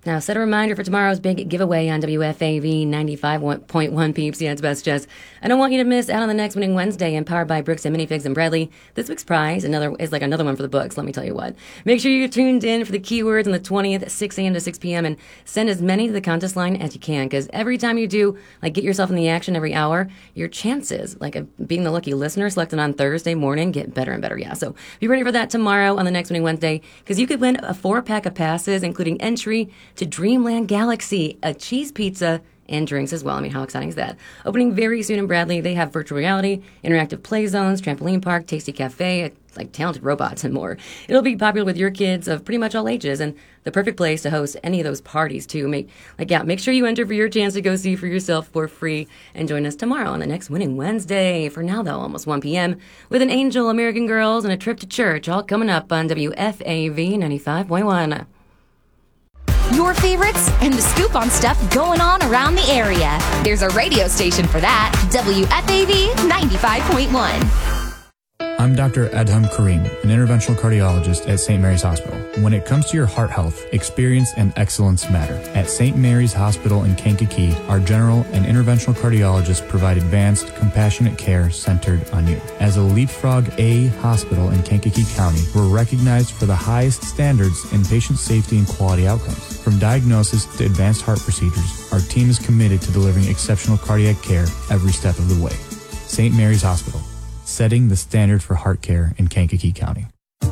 Now, set a reminder for tomorrow's big giveaway on WFAV 95.1 peeps. Yeah, it's best, Jess. I don't want you to miss out on the next winning Wednesday, empowered by Brooks and Minifigs and Bradley. This week's prize is like another one for the books, let me tell you what. Make sure you're tuned in for the keywords on the 20th, 6 a.m. to 6 p.m., and send as many to the contest line as you can, because every time you do, get yourself in the action every hour, your chances, of being the lucky listener selected on Thursday morning, get better and better, yeah. So be ready for that tomorrow on the next winning Wednesday, because you could win a 4-pack of passes, including entry to Dreamland Galaxy, a cheese pizza, and drinks as well. I mean, how exciting is that? Opening very soon in Bradley, they have virtual reality, interactive play zones, trampoline park, tasty cafe, talented robots, and more. It'll be popular with your kids of pretty much all ages, and the perfect place to host any of those parties, too. Make sure you enter for your chance to go see for yourself for free, and join us tomorrow on the next Winning Wednesday. For now, though, almost 1 p.m., with an Angel, American Girls, and a trip to church, all coming up on WFAV 95.1. Your favorites and the scoop on stuff going on around the area. There's a radio station for that. WFAV 95.1. I'm Dr. Adham Karim, an interventional cardiologist at St. Mary's Hospital. When it comes to your heart health, experience and excellence matter. At St. Mary's Hospital in Kankakee, our general and interventional cardiologists provide advanced, compassionate care centered on you. As a Leapfrog A hospital in Kankakee County, we're recognized for the highest standards in patient safety and quality outcomes. From diagnosis to advanced heart procedures, our team is committed to delivering exceptional cardiac care every step of the way. St. Mary's Hospital, setting the standard for heart care in Kankakee County.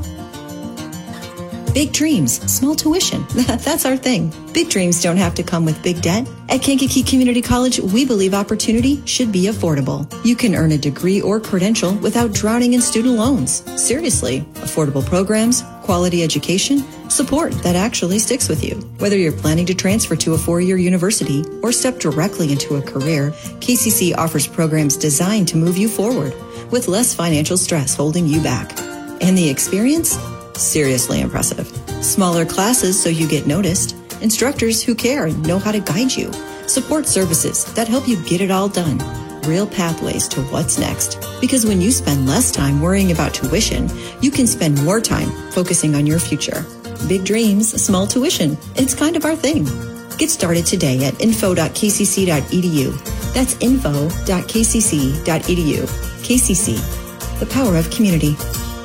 Big dreams, small tuition. That's our thing. Big dreams don't have to come with big debt. At Kankakee Community College, we believe opportunity should be affordable. You can earn a degree or credential without drowning in student loans. Seriously, affordable programs, quality education, support that actually sticks with you. Whether you're planning to transfer to a 4-year university or step directly into a career, KCC offers programs designed to move you forward with less financial stress holding you back. And the experience? Seriously impressive. Smaller classes so you get noticed. Instructors who care and know how to guide you. Support services that help you get it all done. Real pathways to what's next. Because when you spend less time worrying about tuition, you can spend more time focusing on your future. Big dreams, small tuition. It's kind of our thing. Get started today at info.kcc.edu. That's info.kcc.edu. KCC, the power of community.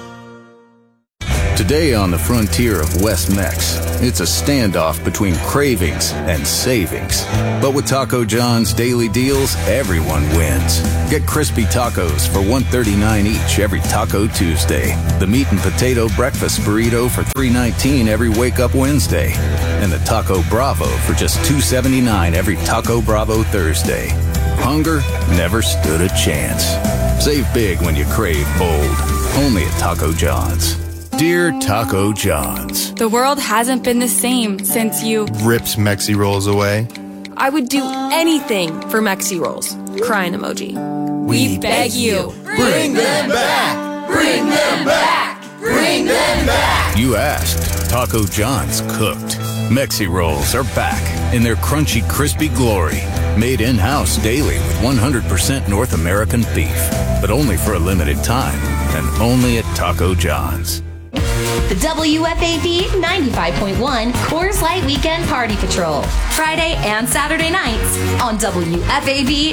Today on the frontier of West Mex, it's a standoff between cravings and savings. But with Taco John's daily deals, everyone wins. Get crispy tacos for $1.39 each every Taco Tuesday. The meat and potato breakfast burrito for $3.19 every Wake Up Wednesday. And the Taco Bravo for just $2.79 every Taco Bravo Thursday. Hunger never stood a chance. Save big when you crave bold. Only at Taco John's. Dear Taco John's, the world hasn't been the same since you ripped Mexi Rolls away. I would do anything for Mexi Rolls. Crying emoji. We beg you. Bring them back! Bring them back! Bring them back! You asked. Taco John's cooked. Mexi Rolls are back in their crunchy, crispy glory. Made in-house daily with 100% North American beef. But only for a limited time. And only at Taco John's. The WFAV 95.1 Coors Light Weekend Party Patrol. Friday and Saturday nights on WFAV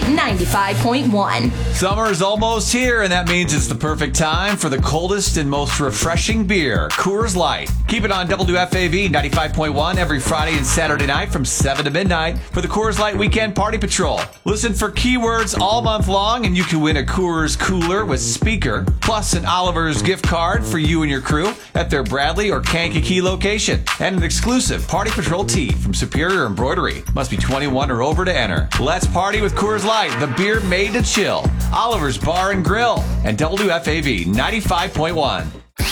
95.1. Summer is almost here, and that means it's the perfect time for the coldest and most refreshing beer, Coors Light. Keep it on WFAV 95.1 every Friday and Saturday night from 7 to midnight for the Coors Light Weekend Party Patrol. Listen for keywords all month long, and you can win a Coors cooler with speaker, plus an Oliver's gift card for you and your crew at their Bradley or Kankakee location, and an exclusive Party Patrol tee from Superior Embroidery. Must be 21 or over to enter. Let's party with Coors Light, the beer made to chill. Oliver's Bar and Grill and WFAV 95.1.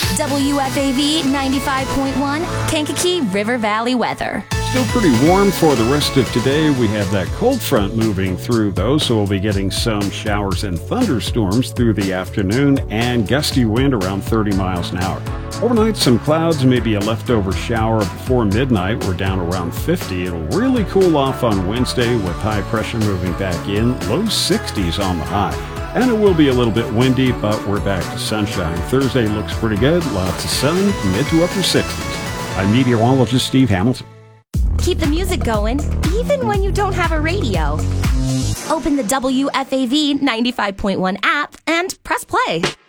WFAV 95.1 Kankakee River Valley weather. Still pretty warm for the rest of today. We have that cold front moving through, though, so we'll be getting some showers and thunderstorms through the afternoon and gusty wind around 30 miles an hour. Overnight, some clouds, maybe a leftover shower before midnight. We're down around 50. It'll really cool off on Wednesday with high pressure moving back in, low 60s on the high. And it will be a little bit windy, but we're back to sunshine. Thursday looks pretty good, lots of sun, mid to upper 60s. I'm meteorologist Steve Hamilton. Keep the music going, even when you don't have a radio. Open the WFAV 95.1 app and press play.